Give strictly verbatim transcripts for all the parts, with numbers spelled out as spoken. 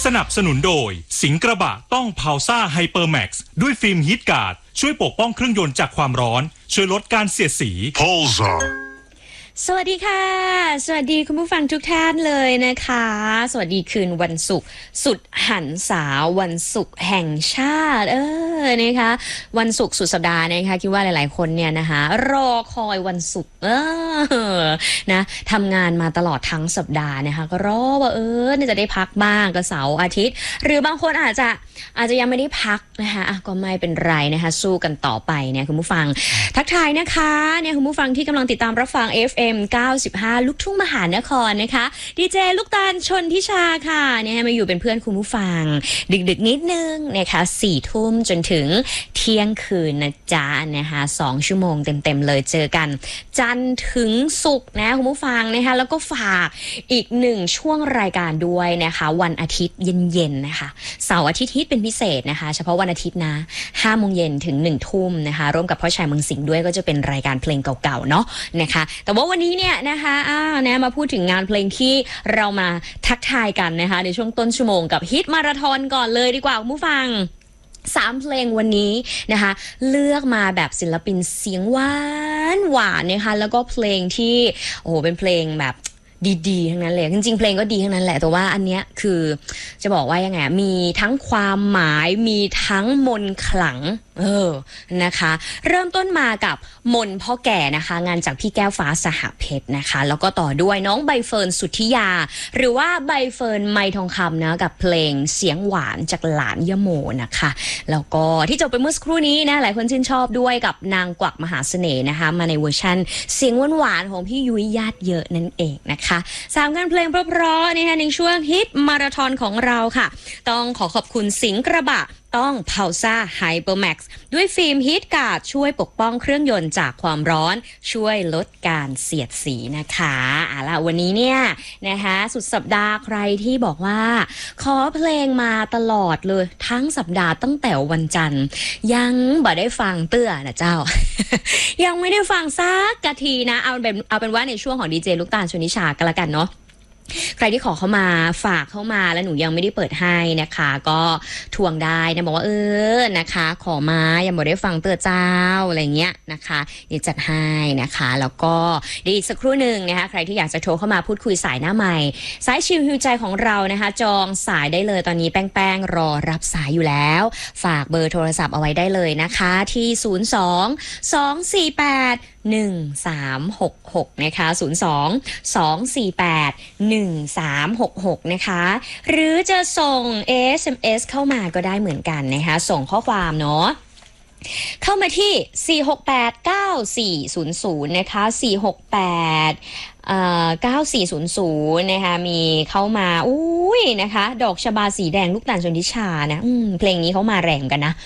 สนับสนุนโดยสิงห์กระบะต้องพาวซ่าไฮเปอร์แม็กซ์ด้วยฟิล์มฮีทการ์ดช่วยปกป้องเครื่องยนต์จากความร้อนช่วยลดการเสียดสี Pulsar สวัสดีค่ะสวัสดีคุณผู้ฟังทุกท่านเลยนะคะสวัสดีคืนวันศุกร์สุดหันษาวันศุกร์แห่งชาติเออนะคะวันศุกร์สุดสัปดาห์นะคะคิดว่าหลายๆคนเนี่ยนะคะรอคอยวันศุกร์เออนะทำงานมาตลอดทั้งสัปดาห์นะคะก็รอว่าเออจะได้พักบ้างก็เสาร์อาทิตย์หรือบางคนอาจจะอาจจะยังไม่ได้พักนะคะอ่ะก็ไม่เป็นไรนะคะสู้กันต่อไปเนี่ยคุณผู้ฟังทักทายนะคะเนี่ยคุณผู้ฟังที่กำลังติดตามรับฟัง เอฟ เอ็ม เก้าสิบห้า ลูกทุ่งมหานครนะคะดีเจลูกตาลชนทิชาค่ะเนี่ยมาอยู่เป็นเพื่อนคุณผู้ฟังดึกๆนิดนึงนะคะสี่ทุ่มจนถึงเที่ยงคืนนะจ๊ะนะคะสองชั่วโมงเต็มๆเลยเจอกันจันทร์ถึงศุกร์นะคุณผู้ฟังนะคะแล้วก็ฝากอีกหนึ่งช่วงรายการด้วยนะคะวันอาทิตย์เย็นๆนะคะเสาร์อาทิตย์ฮิตเป็นพิเศษนะคะเฉพาะวันอาทิตย์นะห้าโมงเย็นถึงหนึ่งทุ่มนะคะร่วมกับพ่อชายเมืองสิงห์ด้วยก็จะเป็นรายการเพลงเก่าๆเนาะนะคะแต่ว่าวันนี้เนี่ยนะคะอ่านะมาพูดถึงงานเพลงที่เรามาทักทายกันนะคะในช่วงต้นชั่วโมงกับฮิตมาราธอนก่อนเลยดีกว่าคุณผู้ฟังสามเพลงวันนี้นะคะเลือกมาแบบศิลปินเสียงหวานหวานนะคะแล้วก็เพลงที่โอ้โหเป็นเพลงแบบดีๆทั้งนั้นเลยจริงๆเพลงก็ดีทั้งนั้นแหละแต่ว่าอันเนี้ยคือจะบอกว่ายังไงมีทั้งความหมายมีทั้งมนต์ขลังเออนะคะเริ่มต้นมากับมนต์พ่อแก่นะคะงานจากพี่แก้วฟ้าสหเพชรนะคะแล้วก็ต่อด้วยน้องใบเฟิร์นสุทธิยาหรือว่าใบเฟิร์นไมทองคำนะกับเพลงเสียงหวานจากหลานยโมนะคะแล้วก็ที่จบไปเมื่อสักครู่นี้นะหลายคนชื่นชอบด้วยกับนางกวักมหาเสน่ห์นะคะมาในเวอร์ชันเสียงหวานๆของพี่ยุ้ยญาติเยอะนั่นเองนะคะสามงานเพลงเพราะๆนะคะในช่วงฮิตมาราธอนของเราค่ะต้องขอขอบคุณสิงห์กระบะต้องพาวซ่าไฮเปอร์แม็กซ์ด้วยฟิล์มฮีทการ์ดช่วยปกป้องเครื่องยนต์จากความร้อนช่วยลดการเสียดสีนะคะเอาล่ะวันนี้เนี่ยนะคะสุดสัปดาห์ใครที่บอกว่าขอเพลงมาตลอดเลยทั้งสัปดาห์ตั้งแต่วันจันทร์ยังบ่ได้ฟังเตื้อนะเจ้า ยังไม่ได้ฟังสักกะทีนะเอาเป็นเอาเป็นว่าในช่วงของดีเจลูกตาลชนิชากันละกันเนาะใครที่ขอเข้ามาฝากเข้ามาแล้วหนูยังไม่ได้เปิดให้นะคะก็ทวงได้นะบอกว่าเออนะคะขอมายังบอกได้ฟังเตือเจ้าอะไรเงี้ยนะคะเดี๋ยวจัดให้นะคะแล้วก็เดี๋ยวอีกสักครู่หนึ่งนะคะใครที่อยากจะโทรเข้ามาพูดคุยสายหน้าใหม่สายชิลฮิวใจของเรานะคะจองสายได้เลยตอนนี้แป้งๆรอรับสายอยู่แล้วฝากเบอร์โทรศัพท์เอาไว้ได้เลยนะคะที่ศูนย์ สอง สอง สี่ แปด หนึ่ง สาม หก หกนะคะศูนย์ สอง สอง สี่ แปด หนึ่ง สาม หก หกนะคะหรือจะส่ง เอส เอ็ม เอส เข้ามาก็ได้เหมือนกันนะคะส่งข้อความเนาะเข้ามาที่สี่ หก แปด เก้า สี่ ศูนย์ ศูนย์นะคะสี่ หก แปดเอ่อเก้า สี่ ศูนย์ ศูนย์นะคะมีเข้ามาอุ้ยนะคะดอกชบาสีแดงลูกตาลชนทิชานะอืมเพลงนี้เขามาแรงกันนะ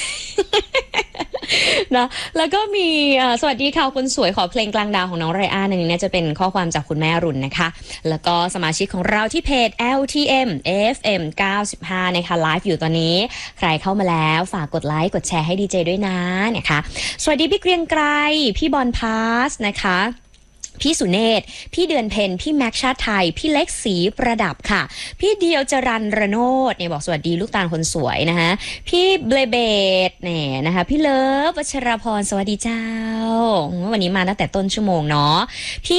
นะแล้วก็มีสวัสดีค่ะคนสวยขอเพลงกลางดาวของน้องไรอันอันนี้เนี่ยจะเป็นข้อความจากคุณแม่รุ่นนะคะแล้วก็สมาชิกของเราที่เพจ แอล ที เอ็ม เอฟ เอ็ม เก้าสิบห้านะคะไลฟ์อยู่ตอนนี้ใครเข้ามาแล้วฝากกดไลค์กดแชร์ให้ดีเจด้วยนะนะคะสวัสดีพี่เกรียงไกรพี่บอลพาสนะคะพี่สุเนศพี่เดือนเพ็ญพี่แม็กชาติไทยพี่เล็กสีประดับค่ะพี่เดียวจรันระโนดเนี่ยบอกสวัสดีลูกตาลคนสวยนะคะพี่เบลเบดเนี่ยนะคะพี่เลิฟวัชรพรสวัสดีเจ้าวันนี้มาตั้งแต่ต้นชั่วโมงเนาะพี่